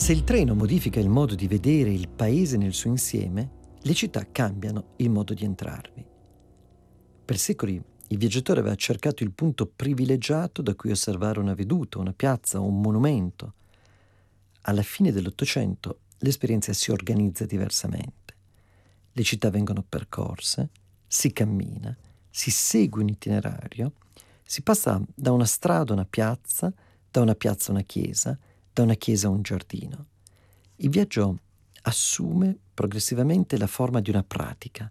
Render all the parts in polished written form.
Se il treno modifica il modo di vedere il paese nel suo insieme, le città cambiano il modo di entrarvi. Per secoli il viaggiatore aveva cercato il punto privilegiato da cui osservare una veduta, una piazza o un monumento. Alla fine dell'Ottocento l'esperienza si organizza diversamente. Le città vengono percorse, si cammina, si segue un itinerario, si passa da una strada a una piazza a una chiesa, da una chiesa a un giardino. Il viaggio assume progressivamente la forma di una pratica.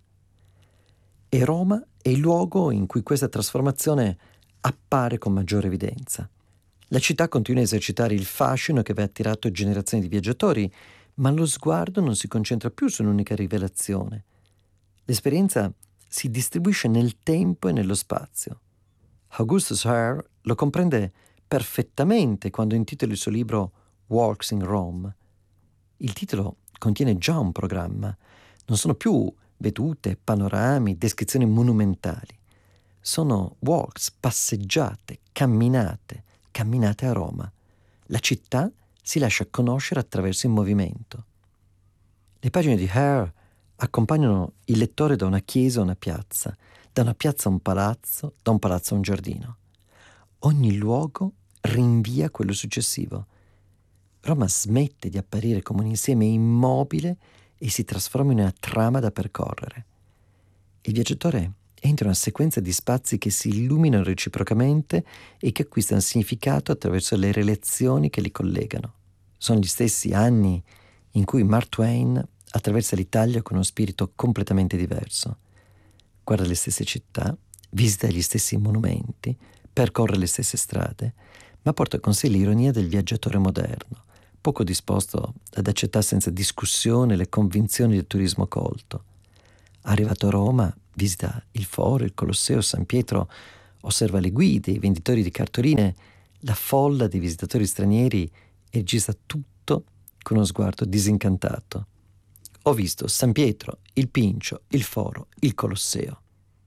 E Roma è il luogo in cui questa trasformazione appare con maggiore evidenza. La città continua a esercitare il fascino che aveva attirato generazioni di viaggiatori, ma lo sguardo non si concentra più su un'unica rivelazione. L'esperienza si distribuisce nel tempo e nello spazio. Augustus Hare lo comprende perfettamente quando intitola il suo libro Walks in Rome. Il titolo contiene già un programma. Non sono più vedute, panorami, descrizioni monumentali. Sono walks, passeggiate, camminate a Roma. La città si lascia conoscere attraverso il movimento. Le pagine di Hare accompagnano il lettore da una chiesa a una piazza, da una piazza a un palazzo, da un palazzo a un giardino. Ogni luogo rinvia a quello successivo. Roma smette di apparire come un insieme immobile e si trasforma in una trama da percorrere. Il viaggiatore entra in una sequenza di spazi che si illuminano reciprocamente e che acquistano significato attraverso le relazioni che li collegano. Sono gli stessi anni in cui Mark Twain attraversa l'Italia con uno spirito completamente diverso. Guarda le stesse città, visita gli stessi monumenti, percorre le stesse strade, ma porta con sé l'ironia del viaggiatore moderno, poco disposto ad accettare senza discussione le convinzioni del turismo colto. Arrivato a Roma, visita il Foro, il Colosseo, San Pietro, osserva le guide, i venditori di cartoline, la folla dei visitatori stranieri e registra tutto con uno sguardo disincantato. Ho visto San Pietro, il Pincio, il Foro, il Colosseo.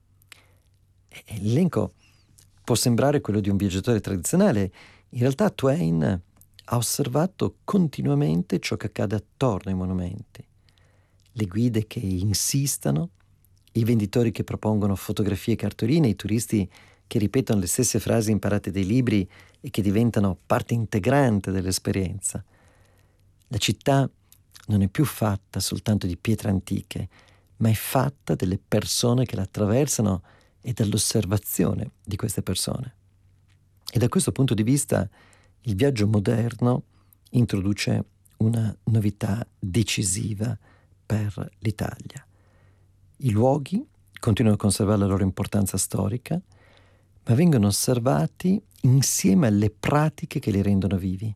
E l'elenco può sembrare quello di un viaggiatore tradizionale. In realtà Twain ha osservato continuamente ciò che accade attorno ai monumenti. Le guide che insistano, i venditori che propongono fotografie e cartoline, i turisti che ripetono le stesse frasi imparate dai libri e che diventano parte integrante dell'esperienza. La città non è più fatta soltanto di pietre antiche, ma è fatta delle persone che la attraversano e dall'osservazione di queste persone. E da questo punto di vista il viaggio moderno introduce una novità decisiva per l'Italia. I luoghi continuano a conservare la loro importanza storica, ma vengono osservati insieme alle pratiche che li rendono vivi.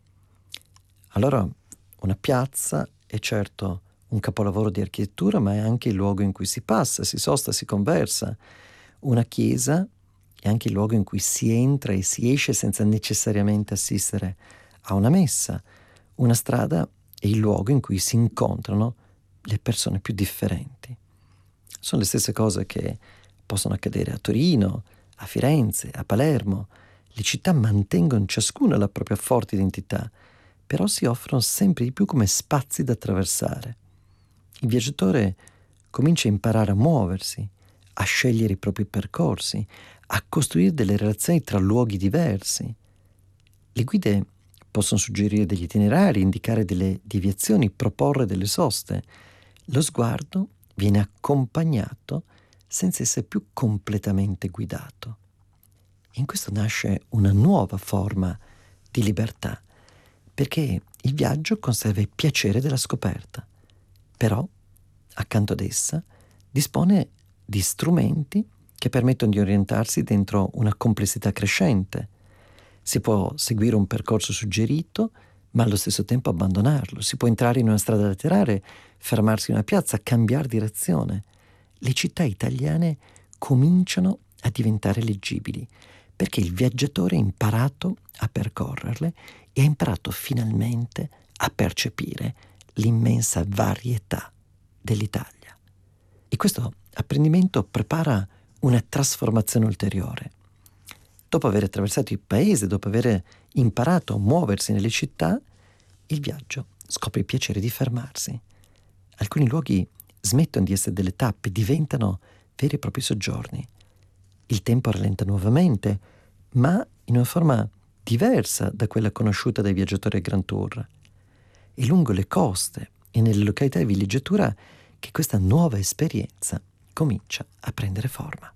Allora, una piazza è certo un capolavoro di architettura, ma è anche il luogo in cui si passa, si sosta, si conversa. Una chiesa è anche il luogo in cui si entra e si esce senza necessariamente assistere a una messa. Una strada è il luogo in cui si incontrano le persone più differenti. Sono le stesse cose che possono accadere a Torino, a Firenze, a Palermo. Le città mantengono ciascuna la propria forte identità, però si offrono sempre di più come spazi da attraversare. Il viaggiatore comincia a imparare a muoversi, a scegliere i propri percorsi, a costruire delle relazioni tra luoghi diversi. Le guide possono suggerire degli itinerari, indicare delle deviazioni, proporre delle soste. Lo sguardo viene accompagnato senza essere più completamente guidato. In questo nasce una nuova forma di libertà, perché il viaggio conserva il piacere della scoperta, però, accanto ad essa, dispone di strumenti che permettono di orientarsi dentro una complessità crescente. Si può seguire un percorso suggerito, ma allo stesso tempo abbandonarlo. Si può entrare in una strada laterale, fermarsi in una piazza, cambiare direzione. Le città italiane cominciano a diventare leggibili, perché il viaggiatore ha imparato a percorrerle e ha imparato finalmente a percepire l'immensa varietà dell'Italia. E questo apprendimento prepara una trasformazione ulteriore. Dopo aver attraversato il paese, dopo aver imparato a muoversi nelle città, il viaggio scopre il piacere di fermarsi. Alcuni luoghi smettono di essere delle tappe, diventano veri e propri soggiorni. Il tempo rallenta nuovamente, ma in una forma diversa da quella conosciuta dai viaggiatori a Grand Tour. È lungo le coste e nelle località di villeggiatura che questa nuova esperienza comincia a prendere forma.